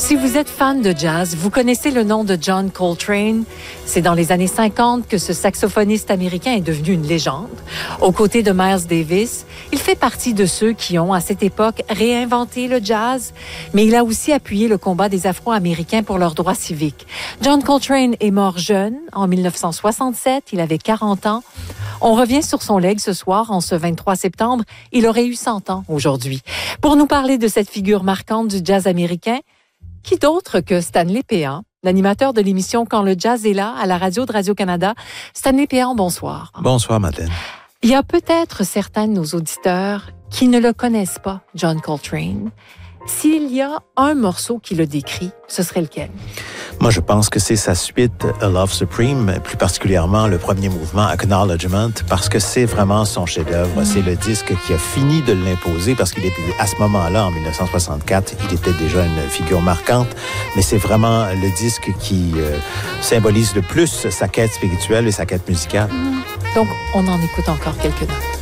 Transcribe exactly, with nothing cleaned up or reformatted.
Si vous êtes fan de jazz, vous connaissez le nom de John Coltrane. C'est dans les années cinquante que ce saxophoniste américain est devenu une légende. Aux côtés de Miles Davis, il fait partie de ceux qui ont, à cette époque, réinventé le jazz, mais il a aussi appuyé le combat des Afro-Américains pour leurs droits civiques. John Coltrane est mort jeune, en mille neuf cent soixante-sept, il avait quarante ans. On revient sur son legs ce soir, en ce vingt-trois septembre. Il aurait eu cent ans aujourd'hui. Pour nous parler de cette figure marquante du jazz américain, qui d'autre que Stanley Péan, l'animateur de l'émission Quand le jazz est là, à la radio de Radio-Canada. Stanley Péan, bonsoir. Bonsoir, Madeleine. Il y a peut-être certains de nos auditeurs qui ne le connaissent pas, John Coltrane. S'il y a un morceau qui le décrit, ce serait lequel? Moi, je pense que c'est sa suite A Love Supreme, plus particulièrement le premier mouvement Acknowledgement, parce que c'est vraiment son chef-d'œuvre. Mm. C'est le disque qui a fini de l'imposer, parce qu'il est à ce moment-là, en mille neuf cent soixante-quatre, il était déjà une figure marquante, mais c'est vraiment le disque qui euh, symbolise le plus sa quête spirituelle et sa quête musicale. Mm. Donc, on en écoute encore quelques notes.